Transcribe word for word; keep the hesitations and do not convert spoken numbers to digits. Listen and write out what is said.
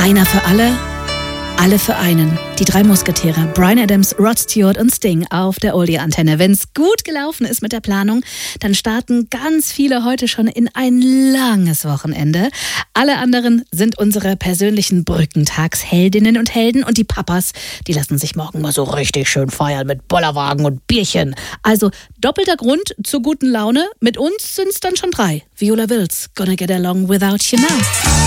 Einer für alle, alle für einen. Die drei Musketeere, Bryan Adams, Rod Stewart und Sting auf der Oldie-Antenne. Wenn es gut gelaufen ist mit der Planung, dann starten ganz viele heute schon in ein langes Wochenende. Alle anderen sind unsere persönlichen Brückentagsheldinnen und Helden und die Papas, die lassen sich morgen mal so richtig schön feiern mit Bollerwagen und Bierchen. Also doppelter Grund zur guten Laune. Mit uns sind es dann schon drei. Viola Wills, Gonna Get Along Without You Now.